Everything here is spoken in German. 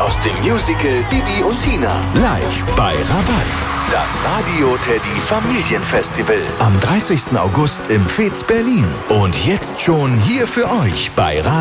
aus dem Musical Bibi und Tina. Live bei Rabatz. Das Radio Teddy Familienfestival. Am 30. August im Fez Berlin. Und jetzt schon hier für euch bei